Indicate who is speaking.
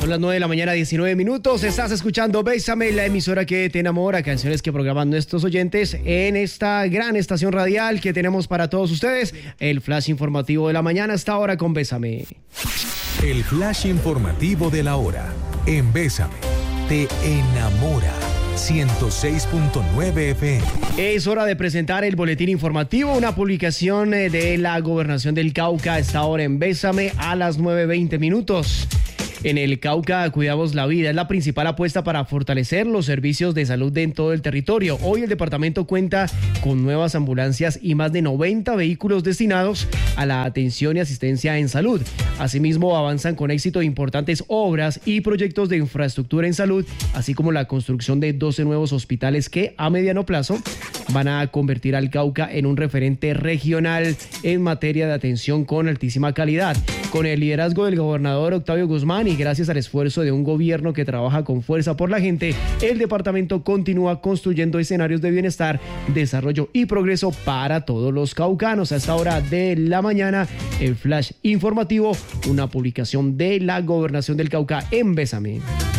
Speaker 1: Son las 9 de la mañana, 19 minutos. Estás escuchando Bésame, la emisora que te enamora, canciones que programan nuestros oyentes en esta gran estación radial que tenemos para todos ustedes. El flash informativo de la mañana está ahora con Bésame.
Speaker 2: El flash informativo de la hora en Bésame te enamora. 106.9 FM.
Speaker 1: Es hora de presentar el boletín informativo, una publicación de la Gobernación del Cauca. Está ahora en Bésame a las 9:20 minutos. En el Cauca cuidamos la vida, es la principal apuesta para fortalecer los servicios de salud en todo el territorio. Hoy el departamento cuenta con nuevas ambulancias y más de 90 vehículos destinados a la atención y asistencia en salud. Asimismo, avanzan con éxito importantes obras y proyectos de infraestructura en salud, así como la construcción de 12 nuevos hospitales que a mediano plazo van a convertir al Cauca en un referente regional en materia de atención con altísima calidad. Con el liderazgo del gobernador Octavio Guzmán y gracias al esfuerzo de un gobierno que trabaja con fuerza por la gente, el departamento continúa construyendo escenarios de bienestar, desarrollo y progreso para todos los caucanos. A esta hora de la mañana, el flash informativo, una publicación de la Gobernación del Cauca en Bésame.